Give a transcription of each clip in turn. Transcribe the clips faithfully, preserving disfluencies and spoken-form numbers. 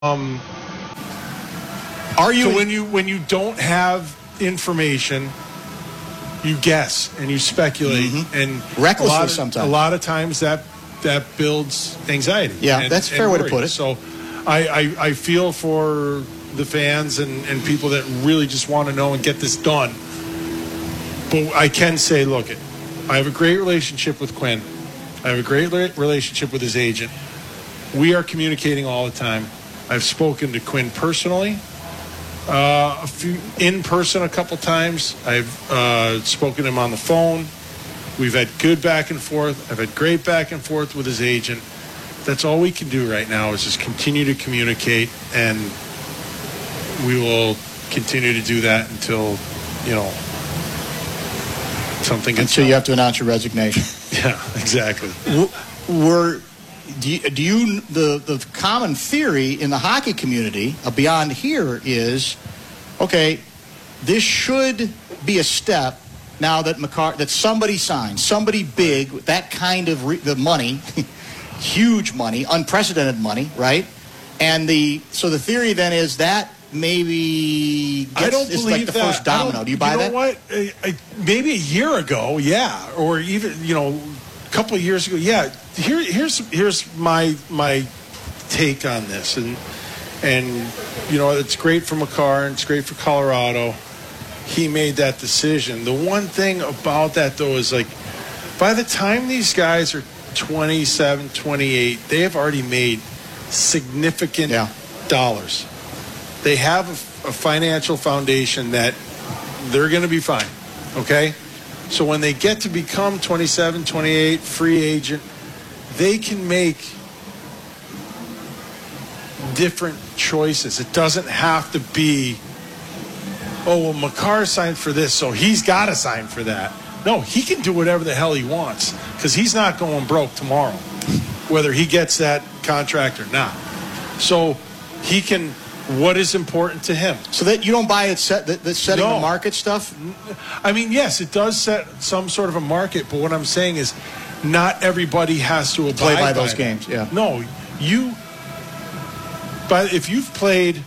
Um, Are you so when you when you don't have information, you guess and you speculate, mm-hmm. and recklessly a lot of, sometimes. A lot of times that that builds anxiety. Yeah, and, that's a fair and way to worry. put it. So, I, I I feel for the fans and, and people that really just want to know and get this done. But I can say, look, I have a great relationship with Quinn. I have a great relationship with his agent. We are communicating all the time. I've spoken to Quinn personally, uh, a few in person a couple times. I've uh, spoken to him on the phone. We've had good back and forth. I've had great back and forth with his agent. That's all we can do right now is just continue to communicate, and we will continue to do that until, you know, something gets until done. You have to announce your resignation. Yeah, exactly. We're Do you, do you the the common theory in the hockey community uh, beyond here is, okay, this should be a step now that McCarr that somebody signs, somebody big, that kind of re, the money, huge money, unprecedented money, right? And the so the theory then is that maybe gets, I don't is believe like the that. first domino. Do you buy you know that? What? I, I, maybe a year ago, yeah, or even you know, a couple of years ago, yeah. Here, here's here's my my take on this, and and you know it's great for McCarr and it's great for Colorado. He made that decision. The one thing about that though is like, by the time these guys are twenty-seven, twenty-eight, they have already made significant yeah. dollars. They have a, a financial foundation that they're going to be fine. Okay, so when they get to become twenty-seven, twenty-eight, free agent, they can make different choices. It doesn't have to be, oh, well, McCarr signed for this, so he's got to sign for that. No, he can do whatever the hell he wants because he's not going broke tomorrow, whether he gets that contract or not. So he can, what is important to him. So that you don't buy it, set, that, that setting No. the market stuff? I mean, yes, it does set some sort of a market, but what I'm saying is, not everybody has to abide play by, by those that. games. Yeah. No, you. But if you've played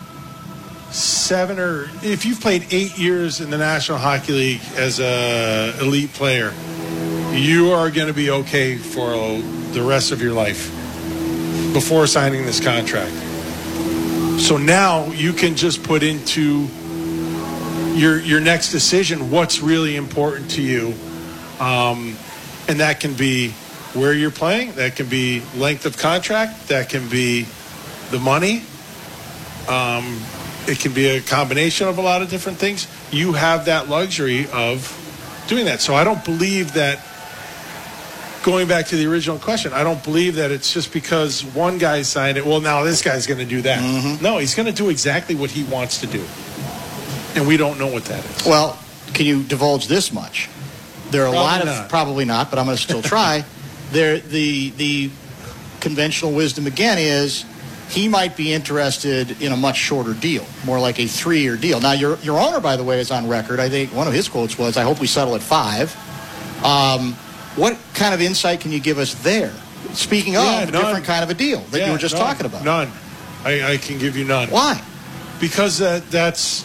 seven or if you've played eight years in the National Hockey League as a elite player, you are going to be okay for the rest of your life before signing this contract. So now you can just put into your your next decision what's really important to you. Um, And that can be where you're playing. That can be length of contract. That can be the money. Um, it can be a combination of a lot of different things. You have that luxury of doing that. So I don't believe that, going back to the original question, I don't believe that it's just because one guy signed it, well, now this guy's going to do that. Mm-hmm. No, he's going to do exactly what he wants to do. And we don't know what that is. Well, can you divulge this much? There are Probably a lot of not. probably not, but I'm going to still try. there, the the conventional wisdom again is he might be interested in a much shorter deal, more like a three-year deal. Now, your your owner, by the way, is on record. I think one of his quotes was, "I hope we settle at five." Um, what kind of insight can you give us there? Speaking of Yeah, a none. different kind of a deal that Yeah, you were just none, talking about. None. I, I can give you none. Why? Because that that's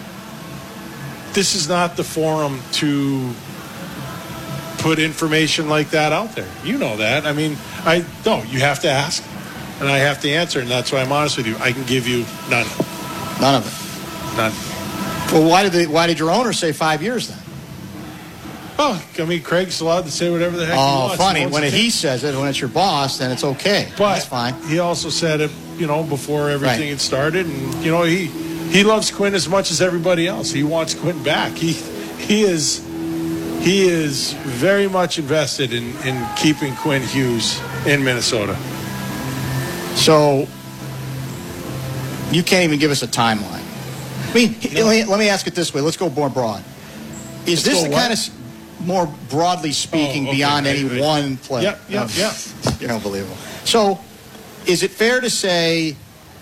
this is not the forum to put information like that out there. You know that. I mean, I no, you have to ask, and I have to answer, and that's why I'm honest with you. I can give you none. None of it. None. Well, why did they, why did your owner say five years then? Oh, I mean, Craig's allowed to say whatever the heck he Oh, wants. funny. He wants When to he take- says it, when it's your boss, then it's okay. But that's fine. He also said it, you know, before everything Right. had started, and you know, he he loves Quinn as much as everybody else. He wants Quinn back. He he is. He is very much invested in, in keeping Quinn Hughes in Minnesota. So you can't even give us a timeline. I mean, No. let, me, let me ask it this way. Let's go more broad. Is Let's this go the what? kind of, s- more broadly speaking, Oh, okay. beyond Right, any right. one player? Yep, yep, Um, yep. You're unbelievable. So is it fair to say,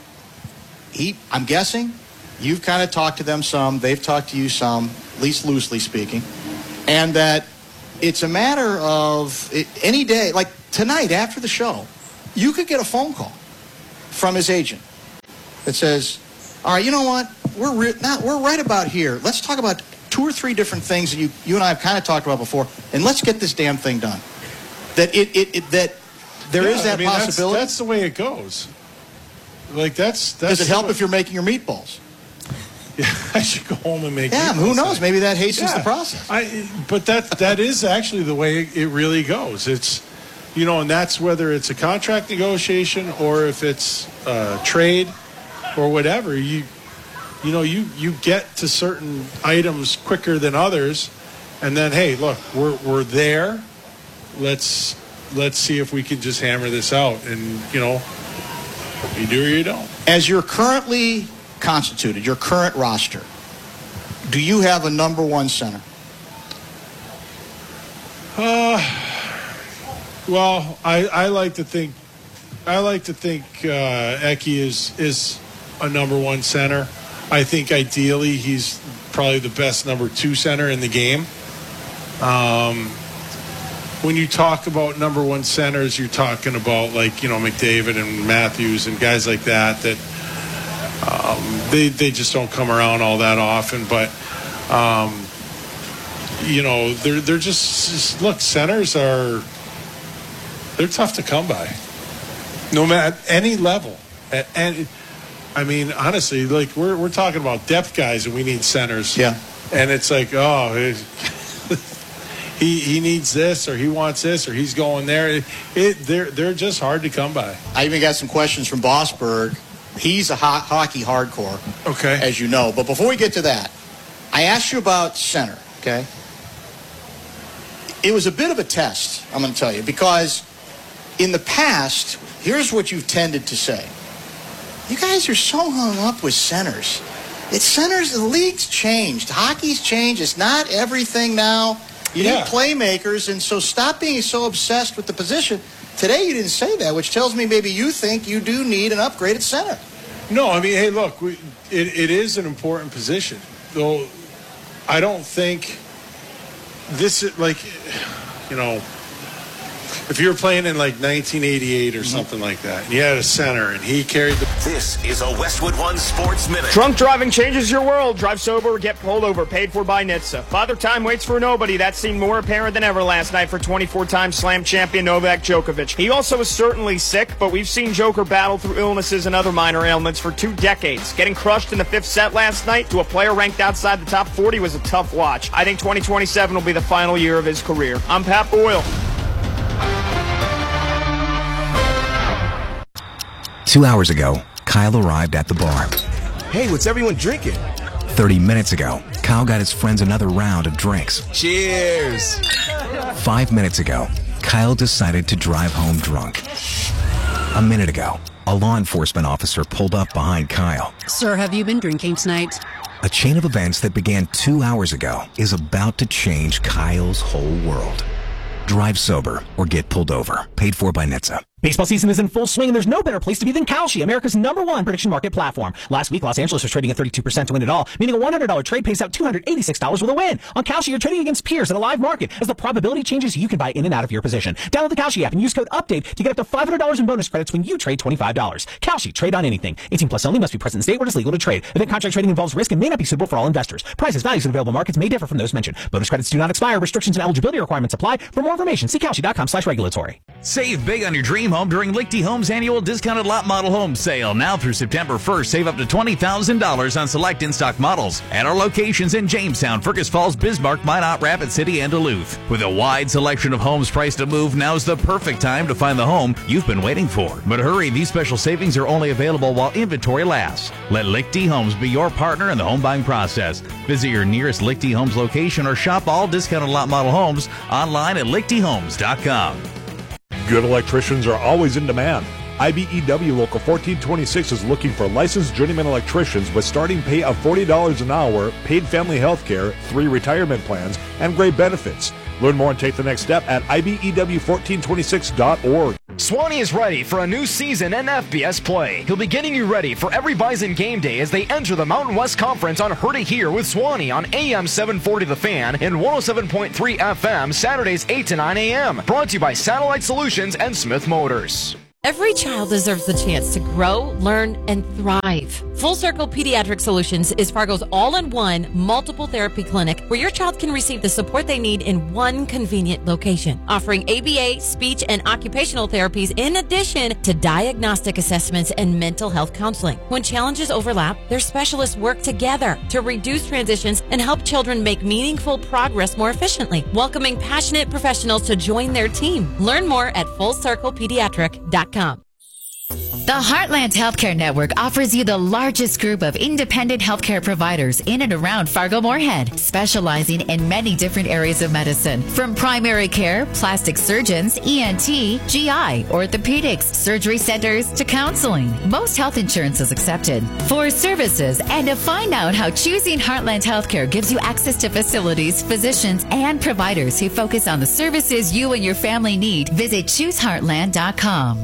he? I'm guessing, you've kind of talked to them some, they've talked to you some, at least loosely speaking, and that it's a matter of it, any day, like tonight after the show, you could get a phone call from his agent that says, all right, you know what? We're re- not, we're right about here. Let's talk about two or three different things that you, you and I have kind of talked about before, and let's get this damn thing done. That it, it, it that there yeah, is that I mean, possibility. That's, that's the way it goes. Like that's. that's Does it help way, if you're making your meatballs? Yeah, I should go home and make. Yeah, who knows? Maybe that hastens yeah, the process. I, but that that is actually the way it really goes. It's, you know, and that's whether it's a contract negotiation or if it's uh, trade or whatever. You, you know, you you get to certain items quicker than others, and then hey, look, we're we're there. Let's let's see if we can just hammer this out, and you know, you do or you don't. As you're currently constituted, your current roster, do you have a number one center? Uh, well, I, I like to think, I like to think uh, Eki is is a number one center. I think ideally he's probably the best number two center in the game. Um, when you talk about number one centers, you're talking about like, you know, McDavid and Matthews and guys like that that. Um, they they just don't come around all that often, but um, you know they're they're just, just look, centers are they're tough to come by, no matter at any level. At any, I mean, honestly, like we're we're talking about depth guys and we need centers. Yeah, and it's like oh, it, he he needs this or he wants this or he's going there. It, it they're they're just hard to come by. I even got some questions from Bossberg. He's a ho- hockey hardcore, okay, as you know. But before we get to that, I asked you about center, okay? It was a bit of a test, I'm going to tell you, because in the past, here's what you've tended to say. You guys are so hung up with centers. It's centers, the league's changed. Hockey's changed. It's not everything now. You yeah. need playmakers, and so stop being so obsessed with the position. Today you didn't say that, which tells me maybe you think you do need an upgraded center. No, I mean, hey, look, we, it, it is an important position. Though I don't think this is like, you know, if you were playing in like nineteen eighty-eight or mm-hmm. something like that, and you had a center and he carried the... This is a Westwood One Sports Minute. Drunk driving changes your world. Drive sober or get pulled over. Paid for by N H T S A. Father Time waits for nobody. That seemed more apparent than ever last night for twenty-four-time slam champion Novak Djokovic. He also is certainly sick, but we've seen Joker battle through illnesses and other minor ailments for two decades. Getting crushed in the fifth set last night to a player ranked outside the top forty was a tough watch. I think twenty twenty-seven will be the final year of his career. I'm Pat Boyle. Two hours ago, Kyle arrived at the bar. Hey, what's everyone drinking? Thirty minutes ago, Kyle got his friends another round of drinks. Cheers! Five minutes ago, Kyle decided to drive home drunk. A minute ago, a law enforcement officer pulled up behind Kyle. Sir, have you been drinking tonight? A chain of events that began two hours ago is about to change Kyle's whole world. Drive sober or get pulled over. Paid for by N H T S A. Baseball season is in full swing, and there's no better place to be than Kalshi, America's number one prediction market platform. Last week, Los Angeles was trading at thirty-two percent to win it all, meaning a one hundred dollars trade pays out two hundred eighty-six dollars with a win. On Kalshi, you're trading against peers in a live market. As the probability changes, you can buy in and out of your position. Download the Kalshi app and use code UPDATE to get up to five hundred dollars in bonus credits when you trade twenty-five dollars. Kalshi, trade on anything. eighteen plus only, must be present in state where it is legal to trade. Event contract trading involves risk and may not be suitable for all investors. Prices, values, and available markets may differ from those mentioned. Bonus credits do not expire. Restrictions and eligibility requirements apply. For more information, see Kalshi.com slash regulatory. Save big on your dream home during Lichty Homes annual discounted lot model home sale. Now through September first, save up to twenty thousand dollars on select in-stock models at our locations in Jamestown, Fergus Falls, Bismarck, Minot, Rapid City, and Duluth. With a wide selection of homes priced to move, now's the perfect time to find the home you've been waiting for. But hurry, these special savings are only available while inventory lasts. Let Lichty Homes be your partner in the home buying process. Visit your nearest Lichty Homes location or shop all discounted lot model homes online at lichty homes dot com. Good electricians are always in demand. I B E W Local fourteen twenty-six is looking for licensed journeyman electricians with starting pay of forty dollars an hour, paid family health care, three retirement plans, and great benefits. Learn more and take the next step at I B E W fourteen twenty-six dot org. Swanee is ready for a new season in F B S play. He'll be getting you ready for every Bison game day as they enter the Mountain West Conference on Heard It Here with Swanee on A M seven forty The Fan and one oh seven point three F M Saturdays eight to nine a.m. Brought to you by Satellite Solutions and Smith Motors. Every child deserves the chance to grow, learn, and thrive. Full Circle Pediatric Solutions is Fargo's all-in-one multiple therapy clinic where your child can receive the support they need in one convenient location, offering A B A, speech, and occupational therapies in addition to diagnostic assessments and mental health counseling. When challenges overlap, their specialists work together to reduce transitions and help children make meaningful progress more efficiently, welcoming passionate professionals to join their team. Learn more at full circle pediatric dot com. The Heartland Healthcare Network offers you the largest group of independent healthcare providers in and around Fargo-Moorhead, specializing in many different areas of medicine, from primary care, plastic surgeons, E N T, G I, orthopedics, surgery centers, to counseling. Most health insurance is accepted. For services and to find out how choosing Heartland Healthcare gives you access to facilities, physicians, and providers who focus on the services you and your family need, visit choose heartland dot com.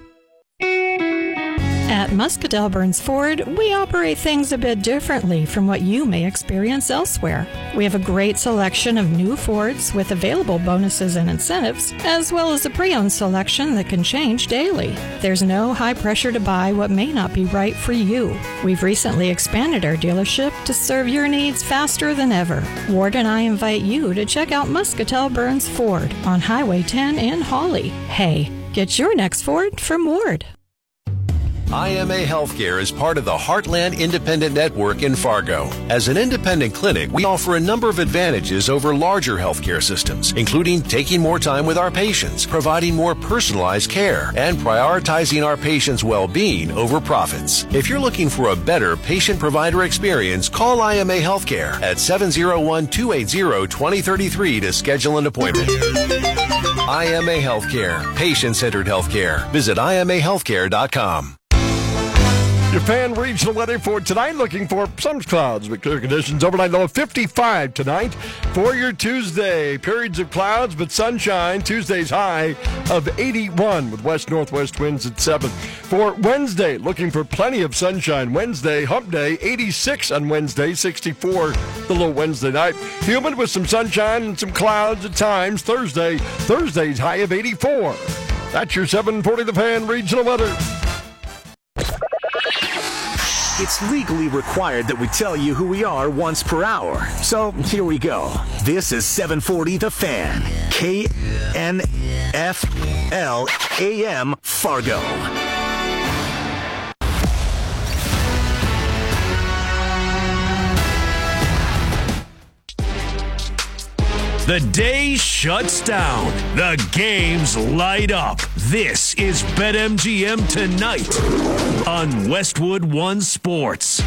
At Muscatell Burns Ford, we operate things a bit differently from what you may experience elsewhere. We have a great selection of new Fords with available bonuses and incentives, as well as a pre-owned selection that can change daily. There's no high pressure to buy what may not be right for you. We've recently expanded our dealership to serve your needs faster than ever. Ward and I invite you to check out Muscatell Burns Ford on Highway ten in Hawley. Hey, get your next Ford from Ward. I M A Healthcare is part of the Heartland Independent Network in Fargo. As an independent clinic, we offer a number of advantages over larger healthcare systems, including taking more time with our patients, providing more personalized care, and prioritizing our patients' well-being over profits. If you're looking for a better patient-provider experience, call I M A Healthcare at seven oh one, two eight zero, two oh three three to schedule an appointment. I M A Healthcare, patient-centered healthcare. Visit I M A healthcare dot com. Your fan regional weather for tonight, looking for some clouds with clear conditions. Overnight low of fifty-five tonight. For your Tuesday, periods of clouds but sunshine. Tuesday's high of eighty-one with west-northwest winds at seven. For Wednesday, looking for plenty of sunshine. Wednesday, hump day, eighty-six on Wednesday, sixty-four the low Wednesday night. Humid with some sunshine and some clouds at times. Thursday, Thursday's high of eighty-four. That's your seven forty The Fan regional weather. It's legally required that we tell you who we are once per hour. So here we go. This is seven forty The Fan. K N F L A M Fargo. The day shuts down. The games light up. This is BetMGM Tonight on Westwood One Sports.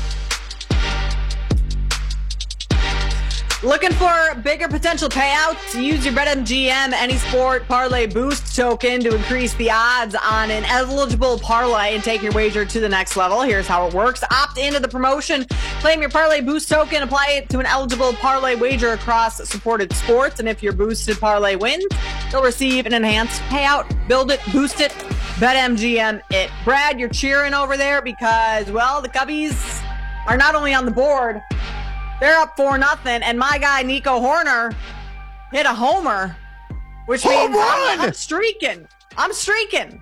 Looking for bigger potential payouts? Use your BetMGM Any Sport Parlay Boost token to increase the odds on an eligible parlay and take your wager to the next level. Here's how it works. Opt into the promotion, claim your Parlay Boost token, apply it to an eligible parlay wager across supported sports, and if your boosted parlay wins, you'll receive an enhanced payout. Build it, boost it, BetMGM it. Brad, you're cheering over there because, well, the Cubbies are not only on the board, they're up four nothing, and my guy Nico Horner hit a homer, which Home means run! I'm, I'm streaking. I'm streaking.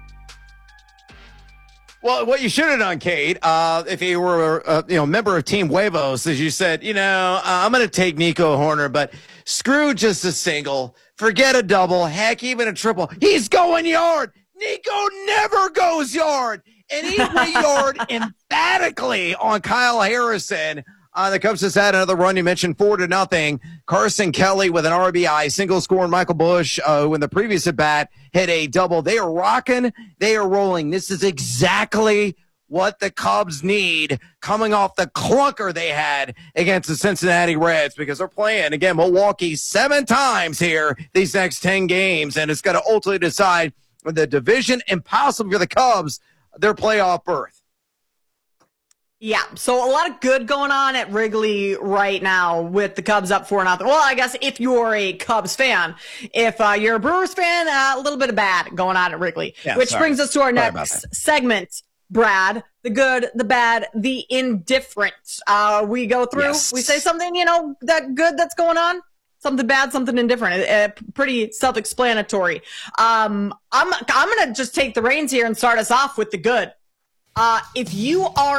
Well, what you should have done, Kate, uh, if you were a you know member of Team Huevos, is you said, you know, uh, I'm going to take Nico Horner, but screw just a single, forget a double, heck, even a triple. He's going yard. Nico never goes yard, and he went yard emphatically on Kyle Harrison. Uh, the Cubs just had another run. You mentioned four to nothing. Carson Kelly with an R B I, single score, and Michael Busch, uh, who in the previous at bat hit a double. They are rocking. They are rolling. This is exactly what the Cubs need coming off the clunker they had against the Cincinnati Reds, because they're playing, again, Milwaukee seven times here these next ten games, and it's going to ultimately decide the division, impossible for the Cubs, their playoff berth. Yeah, so a lot of good going on at Wrigley right now with the Cubs up four nothing. Well, I guess if you're a Cubs fan, if uh, you're a Brewers fan, uh, a little bit of bad going on at Wrigley. Yeah, which sorry. brings us to our sorry next segment, Brad. The good, the bad, the indifferent. Uh, we go through, yes. we say something, you know, that good that's going on. something bad, something indifferent. Uh, pretty self-explanatory. Um, I'm I'm gonna just take the reins here and start us off with the good. Uh, if you are